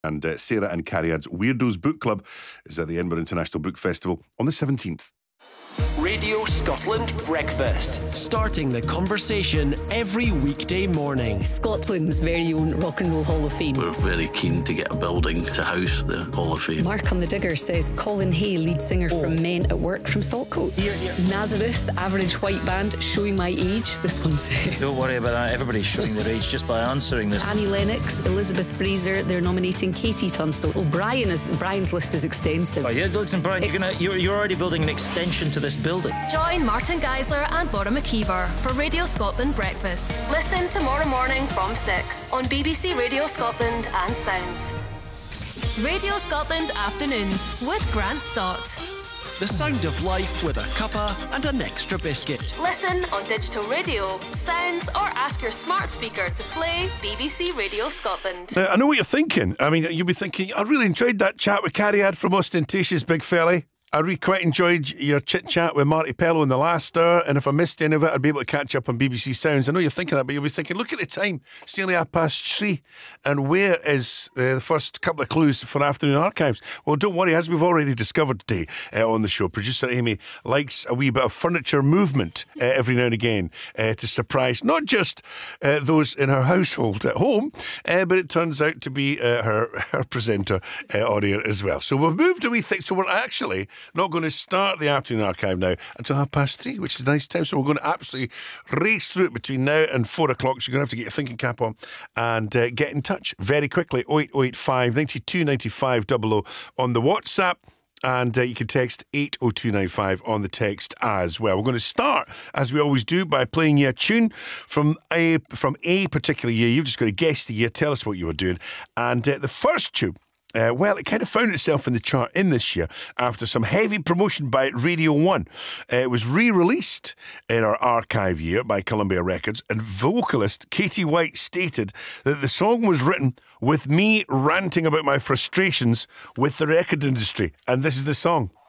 And Sarah and Cariad's Weirdos Book Club is at the Edinburgh International Book Festival on the 17th. Radio Scotland Breakfast. Starting the conversation every weekday morning. Scotland's very own Rock and Roll Hall of Fame. We're very keen to get a building to house the Hall of Fame. Mark on the Digger says Colin Hay, lead singer from Men at Work from Saltcoats. Nazareth, average white band, showing my age. This one says. Don't worry about that. Everybody's showing their age just by answering this. Annie Lennox, Elizabeth Fraser. They're nominating Katie Tunstall. Oh, Brian's list is extensive. Oh, yeah, listen, Brian, you're already building an extension to this building. Join Martin Geisler and Laura McKeever for Radio Scotland Breakfast. Listen tomorrow morning from 6 on BBC Radio Scotland and Sounds. Radio Scotland Afternoons with Grant Stott. The sound of life with a cuppa and an extra biscuit. Listen on digital radio, Sounds, or ask your smart speaker to play BBC Radio Scotland. I know what you're thinking. I mean, you'll be thinking, I really enjoyed that chat with Cariad from Ostentatious, big fella. I really quite enjoyed your chit-chat with Marty Pello in the last hour, and if I missed any of it, I'd be able to catch up on BBC Sounds. I know you're thinking that, but you'll be thinking, look at the time, it's nearly 3:30, and where is the first couple of clues for Afternoon Archives? Well, don't worry, as we've already discovered today on the show, producer Amy likes a wee bit of furniture movement every now and again to surprise not just those in her household at home, but it turns out to be her presenter on air as well. So we've moved a wee thing, so we're actually not going to start the Afternoon Archive now until 3:30, which is a nice time. So we're going to absolutely race through it between now and 4 o'clock. So you're going to have to get your thinking cap on and get in touch very quickly. 08085 92 95 00 on the WhatsApp. And you can text 80295 on the text as well. We're going to start, as we always do, by playing you a tune from a particular year. You've just got to guess the year, tell us what you were doing. And the first tune, well, it kind of found itself in the chart in this year after some heavy promotion by Radio 1. It was re-released in our archive year by Columbia Records, and vocalist Katie White stated that the song was written with me ranting about my frustrations with the record industry. And this is the song.